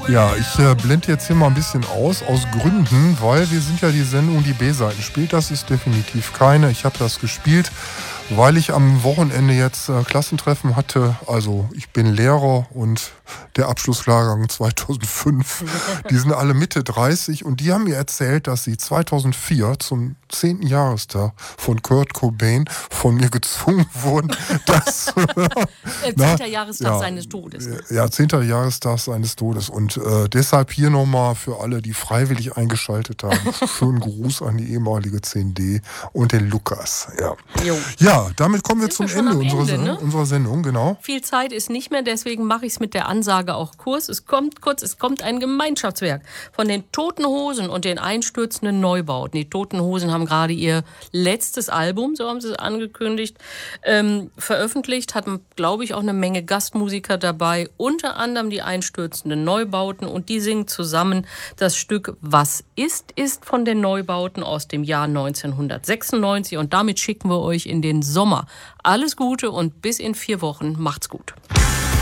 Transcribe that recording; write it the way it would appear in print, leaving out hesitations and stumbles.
Ja, ich blende jetzt hier mal ein bisschen aus Gründen, weil wir sind ja die Sendung, die B-Seiten spielt. Das ist definitiv keine. Ich habe das gespielt, weil ich am Wochenende jetzt Klassentreffen hatte. Also ich bin Lehrer und der Abschlussjahrgang 2005, die sind alle Mitte 30 und die haben mir erzählt, dass sie 2004 zum 10. Jahrestag von Kurt Cobain von mir gezwungen wurden, das 10. Jahrestag seines Todes. Ja, 10. Jahrestag seines Todes. Und deshalb hier nochmal für alle, die freiwillig eingeschaltet haben, schönen Gruß an die ehemalige 10D und den Lukas. Ja, damit kommen wir zum Ende unserer Sendung, genau. Viel Zeit ist nicht mehr, deswegen mache ich es mit der Ansage auch kurz. Es kommt ein Gemeinschaftswerk von den Toten Hosen und den einstürzenden Neubauten. Die Toten Hosen haben gerade ihr letztes Album, so haben sie es angekündigt, veröffentlicht, hatten, glaube ich, auch eine Menge Gastmusiker dabei, unter anderem die einstürzenden Neubauten, und die singen zusammen das Stück Was ist von den Neubauten aus dem Jahr 1996, und damit schicken wir euch in den Sommer. Alles Gute und bis in 4 Wochen. Macht's gut.